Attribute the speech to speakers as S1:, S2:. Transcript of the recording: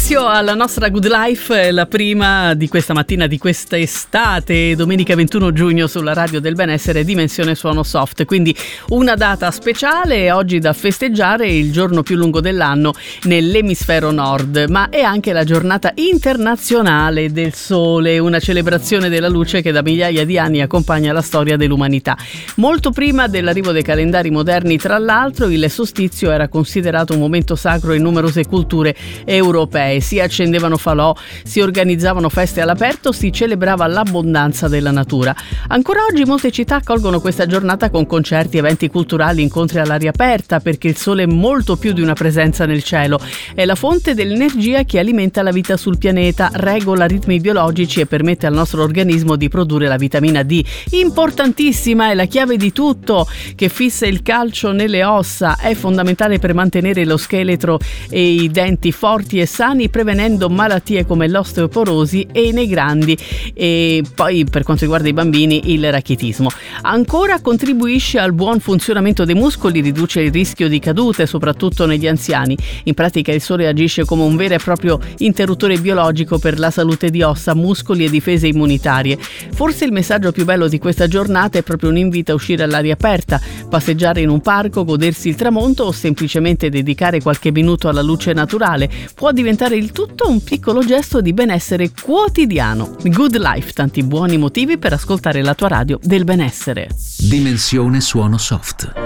S1: inizio alla nostra Good Life, la prima di questa mattina di questa estate, domenica 21 giugno sulla Radio del Benessere, Dimensione Suono Soft, quindi una data speciale, oggi da festeggiare, il giorno più lungo dell'anno nell'emisfero nord, ma è anche la giornata internazionale del sole, una celebrazione della luce che da migliaia di anni accompagna la storia dell'umanità. Molto prima dell'arrivo dei calendari moderni, tra l'altro, il solstizio era considerato un momento sacro in numerose culture europee. Si accendevano falò, si organizzavano feste all'aperto, si celebrava l'abbondanza della natura. Ancora oggi molte città accolgono questa giornata con concerti, eventi culturali, incontri all'aria aperta, perché il sole è molto più di una presenza nel cielo. È la fonte dell'energia che alimenta la vita sul pianeta, regola ritmi biologici e permette al nostro organismo di produrre la vitamina D. Importantissima, è la chiave di tutto, che fissa il calcio nelle ossa, è fondamentale per mantenere lo scheletro e i denti forti e sani, prevenendo malattie come l'osteoporosi e nei grandi, e poi per quanto riguarda i bambini il rachitismo. Ancora contribuisce al buon funzionamento dei muscoli, riduce il rischio di cadute soprattutto negli anziani. In pratica il sole agisce come un vero e proprio interruttore biologico per la salute di ossa, muscoli e difese immunitarie. Forse il messaggio più bello di questa giornata è proprio un invito a uscire all'aria aperta, passeggiare in un parco, godersi il tramonto o semplicemente dedicare qualche minuto alla luce naturale. Può diventare il tutto un piccolo gesto di benessere quotidiano. Good Life, tanti buoni motivi per ascoltare la tua radio del benessere.
S2: Dimensione Suono Soft.